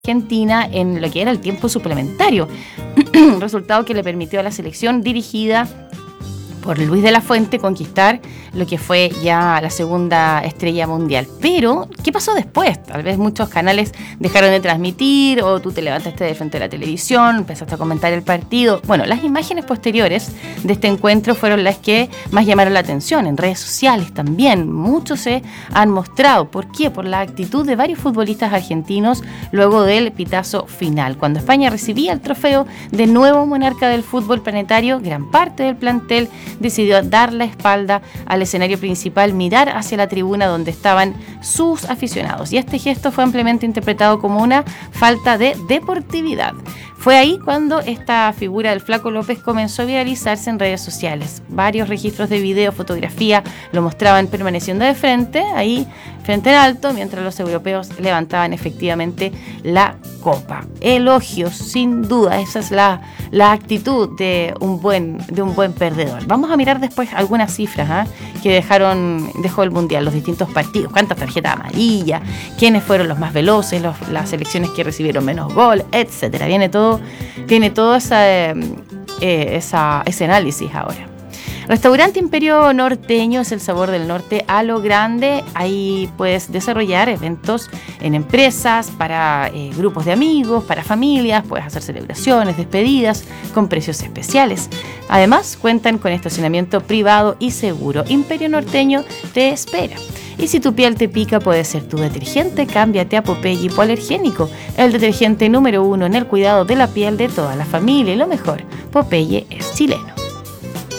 Argentina en lo que era el tiempo suplementario, resultado que le permitió a la selección dirigida por Luis de la Fuente conquistar lo que fue ya la segunda estrella mundial. Pero, ¿qué pasó después? Tal vez muchos canales dejaron de transmitir, o tú te levantaste de frente a la televisión, empezaste a comentar el partido. Bueno, las imágenes posteriores de este encuentro fueron las que más llamaron la atención. En redes sociales también muchos se han mostrado. ¿Por qué? Por la actitud de varios futbolistas argentinos luego del pitazo final. Cuando España recibía el trofeo de nuevo monarca del fútbol planetario, gran parte del plantel decidió dar la espalda al escenario principal, mirar hacia la tribuna donde estaban sus aficionados. Y este gesto fue ampliamente interpretado como una falta de deportividad. Fue ahí cuando esta figura del Flaco López comenzó a viralizarse en redes sociales. Varios registros de video, fotografía, lo mostraban permaneciendo de frente, ahí frente en alto, mientras los europeos levantaban efectivamente la copa. Elogios, sin duda, esa es la actitud de un buen perdedor. Vamos a mirar después algunas cifras que dejó el Mundial, los distintos partidos, cuántas tarjetas amarillas, quiénes fueron los más veloces, las selecciones que recibieron menos gol, etcétera. Viene todo ese análisis ahora. Restaurante Imperio Norteño es el sabor del norte a lo grande. Ahí puedes desarrollar eventos en empresas, para grupos de amigos, para familias. Puedes hacer celebraciones, despedidas con precios especiales. Además, cuentan con estacionamiento privado y seguro. Imperio Norteño te espera. Y si tu piel te pica, puede ser tu detergente. Cámbiate a Popeye Hipoalergénico, el detergente número 1 en el cuidado de la piel de toda la familia. Y lo mejor, Popeye es chileno.